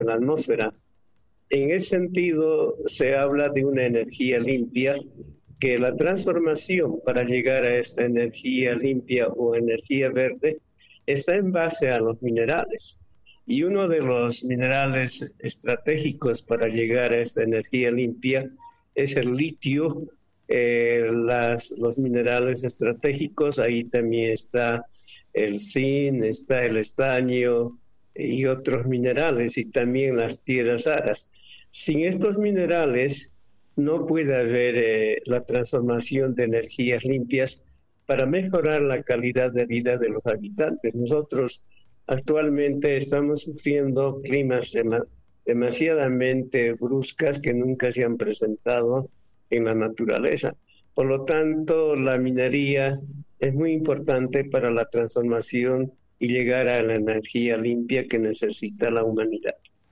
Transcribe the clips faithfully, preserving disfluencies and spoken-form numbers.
la atmósfera. En ese sentido, se habla de una energía limpia, que la transformación para llegar a esta energía limpia o energía verde está en base a los minerales. Y uno de los minerales estratégicos para llegar a esta energía limpia es el litio, eh, las, los minerales estratégicos, ahí también está el zinc, está el estaño y otros minerales, y también las tierras raras. Sin estos minerales no puede haber eh, la transformación de energías limpias para mejorar la calidad de vida de los habitantes. Nosotros actualmente estamos sufriendo climas dem- demasiadamente bruscas que nunca se han presentado en la naturaleza. Por lo tanto, la minería es muy importante para la transformación y llegar a la energía limpia que necesita la humanidad.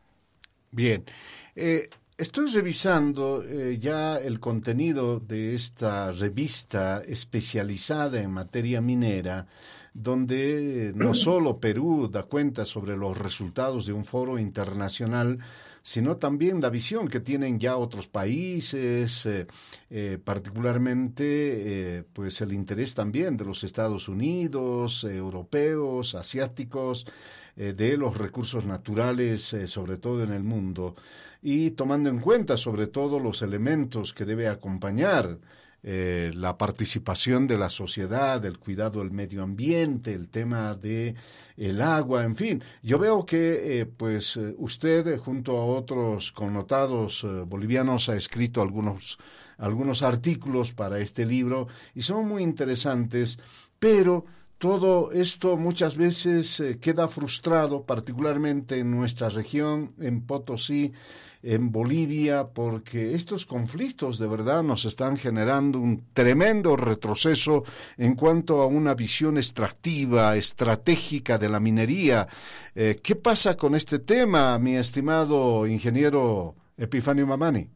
Bien. Eh, estoy revisando eh, ya el contenido de esta revista especializada en materia minera, donde eh, no solo Perú da cuenta sobre los resultados de un foro internacional, sino también la visión que tienen ya otros países, eh, eh, particularmente eh, pues el interés también de los Estados Unidos, eh, europeos, asiáticos, eh, de los recursos naturales, eh, sobre todo en el mundo, y tomando en cuenta sobre todo los elementos que debe acompañar eh, la participación de la sociedad, el cuidado del medio ambiente, el tema de el agua, en fin. Yo veo que eh, pues eh, usted eh, junto a otros connotados eh, bolivianos ha escrito algunos algunos artículos para este libro y son muy interesantes, pero todo esto muchas veces eh, queda frustrado, particularmente en nuestra región, en Potosí, en Bolivia, porque estos conflictos de verdad nos están generando un tremendo retroceso en cuanto a una visión extractiva, estratégica de la minería. Eh, ¿Qué pasa con este tema, mi estimado ingeniero Epifanio Mamani?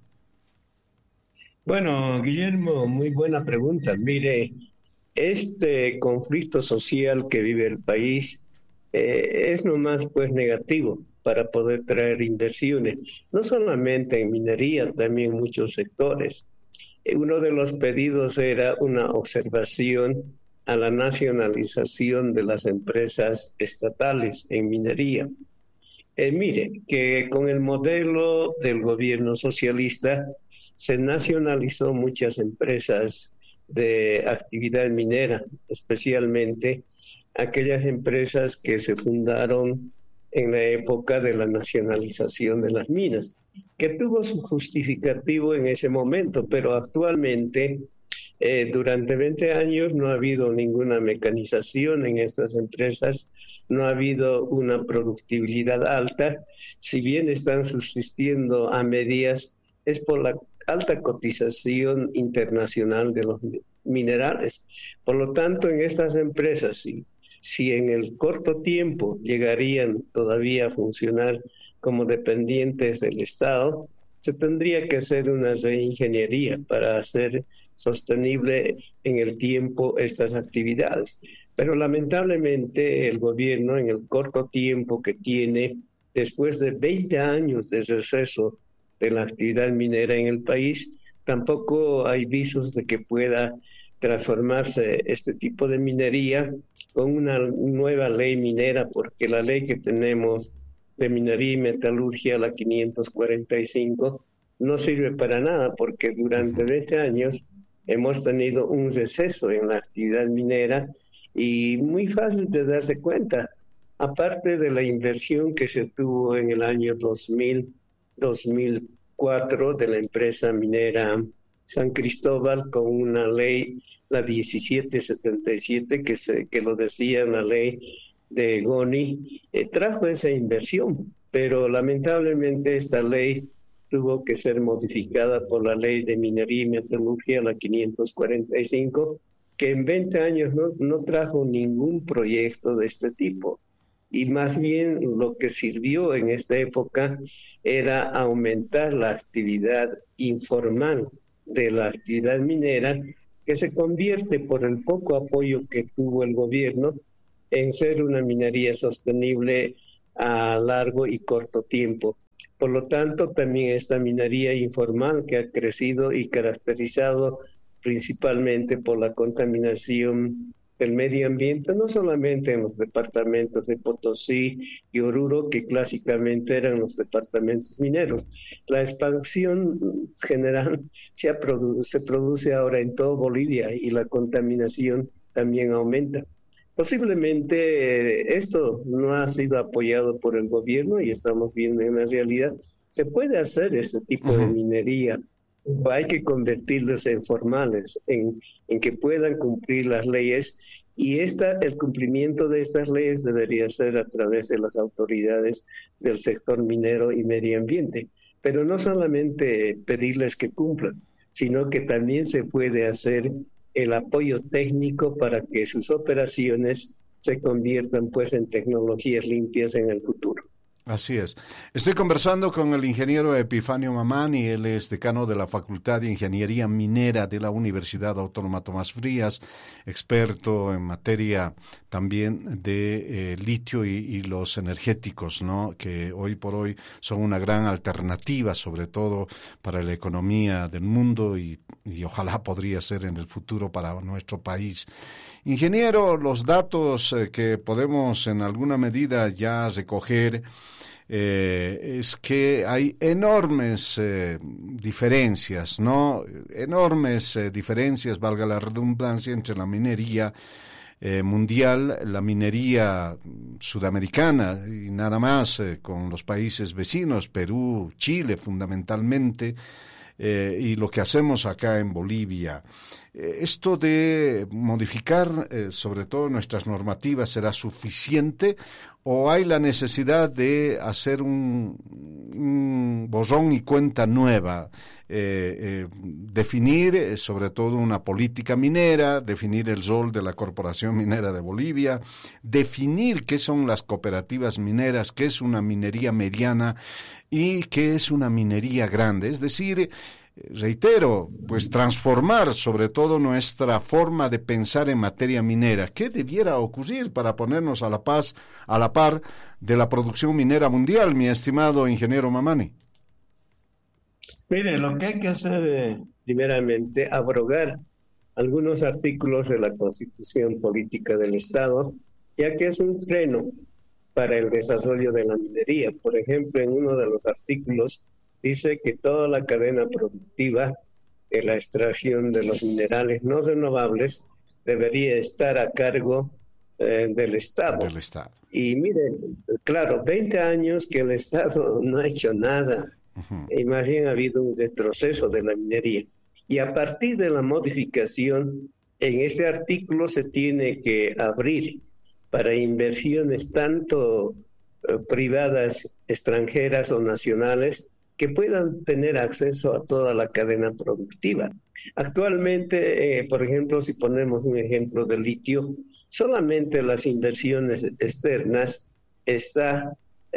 Bueno, Guillermo, muy buena pregunta. Mire, este conflicto social que vive el país eh, es nomás pues negativo para poder traer inversiones, no solamente en minería, también en muchos sectores. Eh, Uno de los pedidos era una observación a la nacionalización de las empresas estatales en minería. Eh, mire, que con el modelo del gobierno socialista se nacionalizó muchas empresas de actividad minera, especialmente aquellas empresas que se fundaron en la época de la nacionalización de las minas, que tuvo su justificativo en ese momento, pero actualmente eh, durante veinte años no ha habido ninguna mecanización en estas empresas, no ha habido una productividad alta, si bien están subsistiendo a medias, es por la alta cotización internacional de los minerales. Por lo tanto, en estas empresas, si, si en el corto tiempo llegarían todavía a funcionar como dependientes del Estado, se tendría que hacer una reingeniería para hacer sostenible en el tiempo estas actividades. Pero lamentablemente el gobierno, en el corto tiempo que tiene, después de veinte años de receso de la actividad minera en el país, tampoco hay visos de que pueda transformarse este tipo de minería con una nueva ley minera, porque la ley que tenemos de minería y metalurgia, la quinientos cuarenta y cinco, no sirve para nada, porque durante veinte años hemos tenido un receso en la actividad minera y muy fácil de darse cuenta. Aparte de la inversión que se tuvo en el año dos mil, dos mil cuatro de la empresa minera San Cristóbal con una ley, la diecisiete setenta y siete, que, se, que lo decía en la ley de Goni, eh, trajo esa inversión, pero lamentablemente esta ley tuvo que ser modificada por la ley de minería y metalurgia, la quinientos cuarenta y cinco, que en veinte años no, no trajo ningún proyecto de este tipo. Y más bien lo que sirvió en esta época era aumentar la actividad informal de la actividad minera, que se convierte por el poco apoyo que tuvo el gobierno en ser una minería sostenible a largo y corto tiempo. Por lo tanto, también esta minería informal que ha crecido y caracterizado principalmente por la contaminación del medio ambiente, no solamente en los departamentos de Potosí y Oruro, que clásicamente eran los departamentos mineros. La expansión general se, ha produ- se produce ahora en toda Bolivia y la contaminación también aumenta. Posiblemente eh, esto no ha sido apoyado por el gobierno y estamos viendo en la realidad. Se puede hacer este tipo de Ujú. minería, pero hay que convertirlos en formales, en, en que puedan cumplir las leyes y esta, el cumplimiento de estas leyes debería ser a través de las autoridades del sector minero y medio ambiente. Pero no solamente pedirles que cumplan, sino que también se puede hacer el apoyo técnico para que sus operaciones se conviertan pues en tecnologías limpias en el futuro. Así es. Estoy conversando con el ingeniero Epifanio Mamani, él es decano de la Facultad de Ingeniería Minera de la Universidad Autónoma Tomás Frías, experto en materia también de eh, litio y, y los energéticos, ¿no? Que hoy por hoy son una gran alternativa, sobre todo para la economía del mundo y, y ojalá podría ser en el futuro para nuestro país. Ingeniero, los datos eh, que podemos en alguna medida ya recoger Eh, es que hay enormes eh, diferencias, ¿no? Enormes eh, diferencias, valga la redundancia, entre la minería eh, mundial, la minería sudamericana y nada más eh, con los países vecinos, Perú, Chile fundamentalmente, eh, y lo que hacemos acá en Bolivia. Eh, esto de modificar eh, sobre todo nuestras normativas, ¿será suficiente o hay la necesidad de hacer un, un borrón y cuenta nueva? Eh, eh, definir eh, sobre todo una política minera, definir el rol de la Corporación Minera de Bolivia, definir qué son las cooperativas mineras, qué es una minería mediana y qué es una minería grande. Es decir, reitero, pues transformar sobre todo nuestra forma de pensar en materia minera. ¿Qué debiera ocurrir para ponernos a la paz, a la par de la producción minera mundial, mi estimado ingeniero Mamani? Mire, lo que hay que hacer eh, primeramente, abrogar algunos artículos de la Constitución Política del Estado, ya que es un freno para el desarrollo de la minería. Por ejemplo, en uno de los artículos dice que toda la cadena productiva de la extracción de los minerales no renovables debería estar a cargo eh, del Estado. Del Estado. Y miren, claro, veinte años que el Estado no ha hecho nada, Uh-huh. y más bien ha habido un retroceso de la minería. Y a partir de la modificación, en este artículo se tiene que abrir para inversiones tanto eh, privadas, extranjeras o nacionales, que puedan tener acceso a toda la cadena productiva. Actualmente, eh, por ejemplo, si ponemos un ejemplo de litio, solamente las inversiones externas está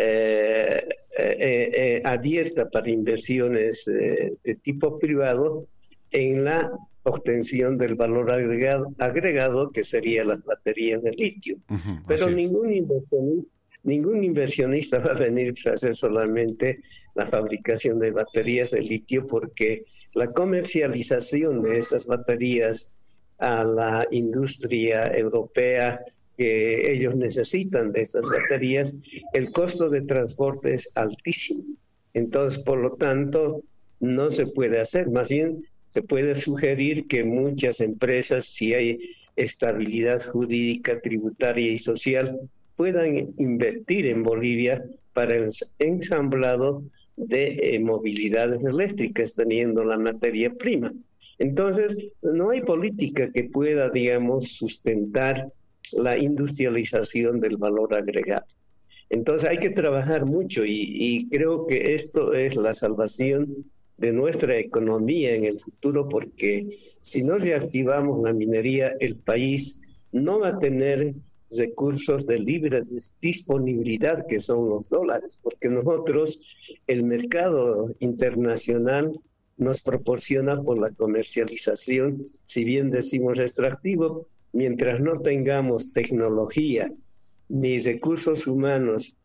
eh, eh, eh, abierta para inversiones eh, de tipo privado en la obtención del valor agregado, agregado que sería las baterías de litio. Uh-huh. Pero Así es. ningún inversionista Ningún inversionista va a venir a hacer solamente la fabricación de baterías de litio, porque la comercialización de estas baterías a la industria europea que ellos necesitan de estas baterías, el costo de transporte es altísimo. Entonces, por lo tanto, no se puede hacer. Más bien, se puede sugerir que muchas empresas, si hay estabilidad jurídica, tributaria y social, puedan invertir en Bolivia para el ensamblado de eh, movilidades eléctricas, teniendo la materia prima. Entonces, no hay política que pueda, digamos, sustentar la industrialización del valor agregado. Entonces, hay que trabajar mucho y, y creo que esto es la salvación de nuestra economía en el futuro, porque si no reactivamos la minería, el país no va a tener recursos de libre disponibilidad, que son los dólares, porque nosotros, el mercado internacional nos proporciona por la comercialización, si bien decimos extractivo, mientras no tengamos tecnología ni recursos humanos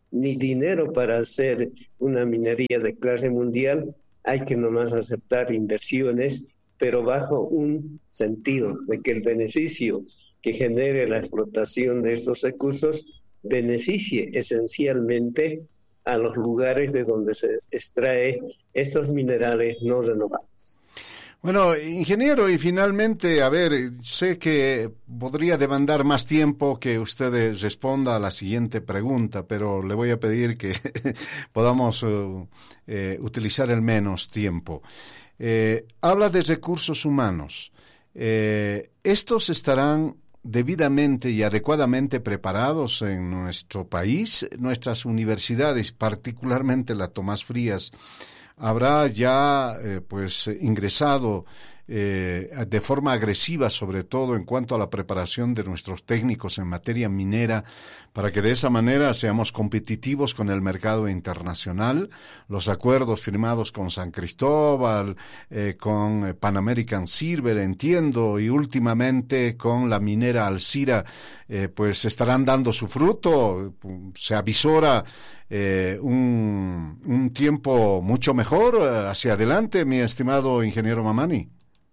ni dinero para hacer una minería de clase mundial. Hay que nomás aceptar inversiones, pero bajo un sentido de que el beneficio que genere la explotación de estos recursos beneficie esencialmente a los lugares de donde se extrae estos minerales no renovables. Bueno, ingeniero, y finalmente, a ver, sé que podría demandar más tiempo que usted responda a la siguiente pregunta, pero le voy a pedir que podamos uh, eh, utilizar el menos tiempo. Eh, habla de recursos humanos. Eh, ¿Estos estarán debidamente y adecuadamente preparados en nuestro país? Nuestras universidades, particularmente la Tomás Frías, habrá ya eh, pues ingresado eh, de forma agresiva, sobre todo en cuanto a la preparación de nuestros técnicos en materia minera, para que de esa manera seamos competitivos con el mercado internacional. Los acuerdos firmados con San Cristóbal, eh, con Pan American Silver, entiendo, y últimamente con la minera Alcira, eh, pues estarán dando su fruto. Se avisora eh, un, un tiempo mucho mejor hacia adelante, mi estimado ingeniero Mamani.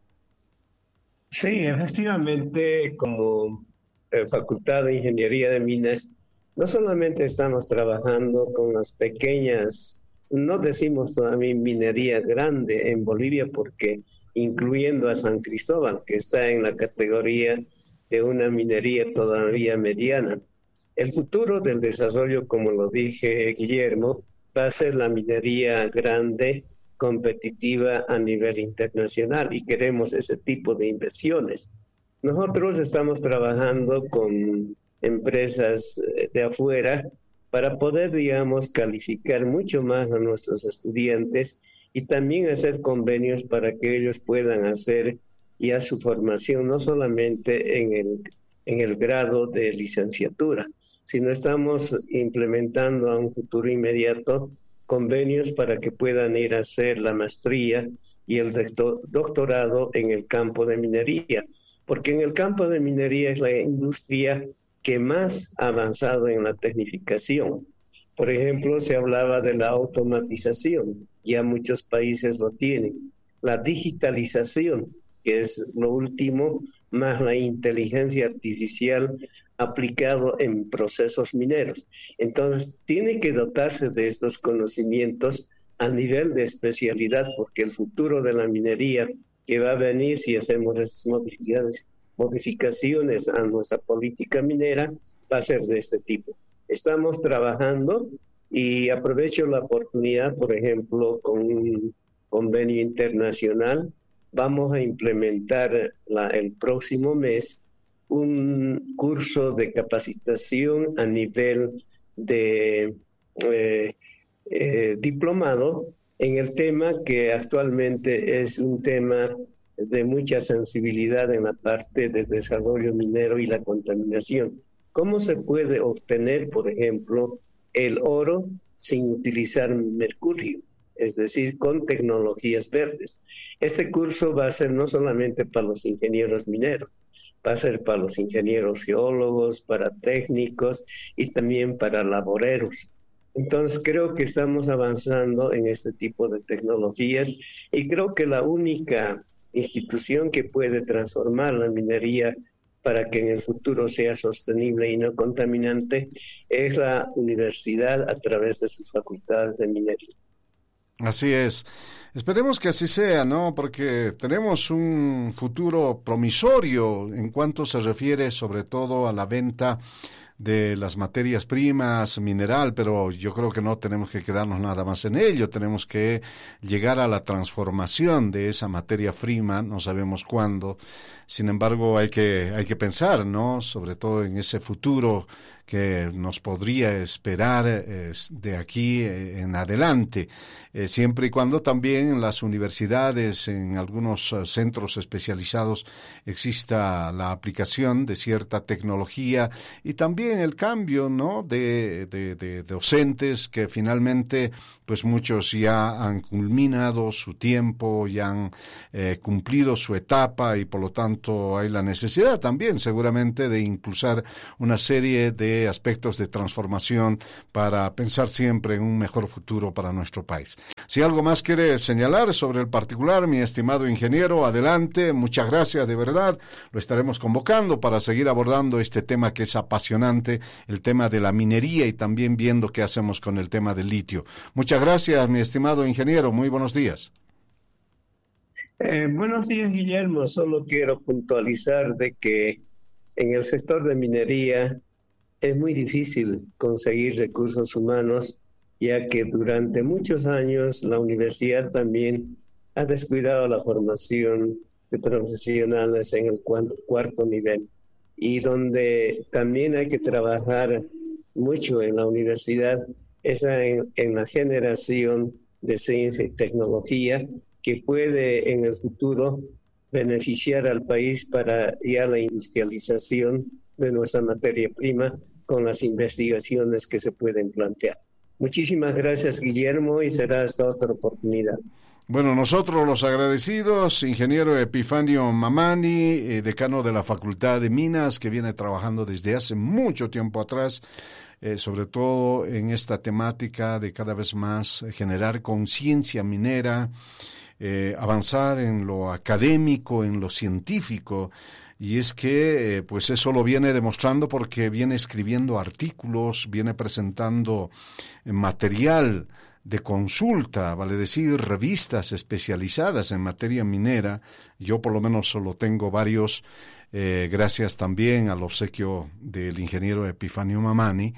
Sí, efectivamente, como eh, Facultad de Ingeniería de Minas, no solamente estamos trabajando con las pequeñas, no decimos todavía minería grande en Bolivia, porque incluyendo a San Cristóbal, que está en la categoría de una minería todavía mediana. El futuro del desarrollo, como lo dije Guillermo, va a ser la minería grande, competitiva a nivel internacional, y queremos ese tipo de inversiones. Nosotros estamos trabajando con empresas de afuera para poder, digamos, calificar mucho más a nuestros estudiantes y también hacer convenios para que ellos puedan hacer ya su formación, no solamente en el, en el grado de licenciatura, sino estamos implementando a un futuro inmediato convenios para que puedan ir a hacer la maestría y el doctorado en el campo de minería, porque en el campo de minería es la industria que más ha avanzado en la tecnificación. Por ejemplo, se hablaba de la automatización, ya muchos países lo tienen. La digitalización, que es lo último, más la inteligencia artificial aplicado en procesos mineros. Entonces, tiene que dotarse de estos conocimientos a nivel de especialidad, porque el futuro de la minería que va a venir si hacemos estas modificaciones, modificaciones a nuestra política minera va a ser de este tipo. Estamos trabajando y aprovecho la oportunidad, por ejemplo, con un convenio internacional, vamos a implementar la, el próximo mes un curso de capacitación a nivel de eh, eh, diplomado en el tema que actualmente es un tema de mucha sensibilidad en la parte de desarrollo minero y la contaminación. ¿Cómo se puede obtener, por ejemplo, el oro sin utilizar mercurio? Es decir, con tecnologías verdes. Este curso va a ser no solamente para los ingenieros mineros, va a ser para los ingenieros geólogos, para técnicos y también para laboreros. Entonces creo que estamos avanzando en este tipo de tecnologías y creo que la única institución que puede transformar la minería para que en el futuro sea sostenible y no contaminante es la universidad a través de sus facultades de minería. Así es. Esperemos que así sea, ¿no? Porque tenemos un futuro promisorio en cuanto se refiere sobre todo a la venta de las materias primas, mineral, pero yo creo que no tenemos que quedarnos nada más en ello, tenemos que llegar a la transformación de esa materia prima, no sabemos cuándo, sin embargo hay que, hay que pensar, ¿no? Sobre todo en ese futuro que nos podría esperar eh, de aquí eh, en adelante, eh, siempre y cuando también en las universidades, en algunos uh, centros especializados, exista la aplicación de cierta tecnología y también el cambio, ¿no? de, de, de docentes que finalmente, pues muchos ya han culminado su tiempo, ya han eh, cumplido su etapa y por lo tanto hay la necesidad también seguramente de impulsar una serie de de aspectos de transformación para pensar siempre en un mejor futuro para nuestro país. Si algo más quiere señalar sobre el particular, mi estimado ingeniero, adelante. Muchas gracias, de verdad. Lo estaremos convocando para seguir abordando este tema que es apasionante, el tema de la minería y también viendo qué hacemos con el tema del litio. Muchas gracias, mi estimado ingeniero. Muy buenos días. Eh, buenos días, Guillermo. Solo quiero puntualizar de que en el sector de minería es muy difícil conseguir recursos humanos, ya que durante muchos años la universidad también ha descuidado la formación de profesionales en el cuarto nivel, y donde también hay que trabajar mucho en la universidad es en, en la generación de ciencia y tecnología que puede en el futuro beneficiar al país para ya la industrialización de nuestra materia prima con las investigaciones que se pueden plantear. Muchísimas gracias, Guillermo, y será hasta otra oportunidad. Bueno, nosotros los agradecidos, ingeniero Epifanio Mamani, eh, decano de la Facultad de Minas, que viene trabajando desde hace mucho tiempo atrás, eh, sobre todo en esta temática de cada vez más generar conciencia minera, eh, avanzar en lo académico, en lo científico. Y es que, eh, pues eso lo viene demostrando porque viene escribiendo artículos, viene presentando eh, material de consulta, vale decir, revistas especializadas en materia minera. Yo por lo menos solo tengo varios, eh, gracias también al obsequio del ingeniero Epifanio Mamani,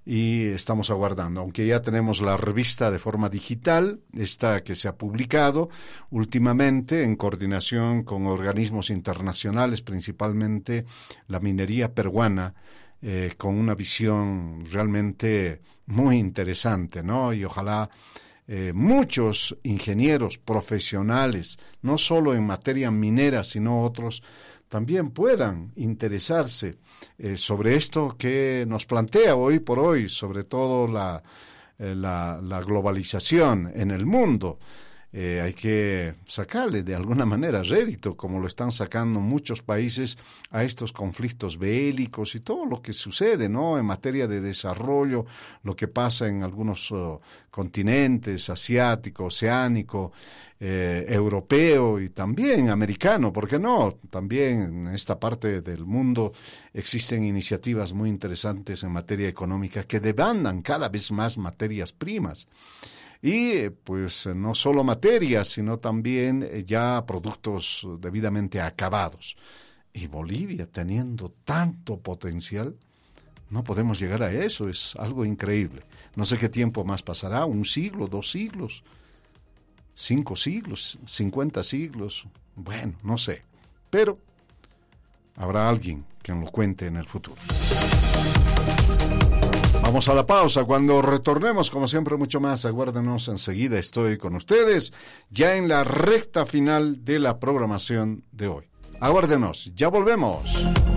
y estamos aguardando, aunque ya tenemos la revista de forma digital, esta que se ha publicado últimamente en coordinación con organismos internacionales, principalmente la minería peruana, eh, con una visión realmente muy interesante, ¿no? Y ojalá eh, muchos ingenieros profesionales, no solo en materia minera, sino otros, también puedan interesarse eh, sobre esto que nos plantea hoy por hoy, sobre todo la, eh, la, la globalización en el mundo. Eh, hay que sacarle de alguna manera rédito, como lo están sacando muchos países, a estos conflictos bélicos y todo lo que sucede, ¿no? En materia de desarrollo, lo que pasa en algunos uh, continentes, asiático, oceánico, eh, europeo y también americano, ¿por qué no? También en esta parte del mundo existen iniciativas muy interesantes en materia económica que demandan cada vez más materias primas. Y pues no solo materias, sino también ya productos debidamente acabados. Y Bolivia, teniendo tanto potencial, no podemos llegar a eso, es algo increíble. No sé qué tiempo más pasará, un siglo, dos siglos, cinco siglos, cincuenta siglos, bueno, no sé. Pero habrá alguien que nos lo cuente en el futuro. Vamos a la pausa. Cuando retornemos, como siempre, mucho más. Aguárdenos, enseguida estoy con ustedes, ya en la recta final de la programación de hoy. Aguárdenos, ya volvemos.